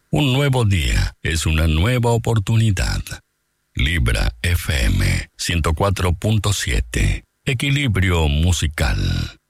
Un nuevo día es una nueva oportunidad. Libra FM 104.7. Equilibrio musical.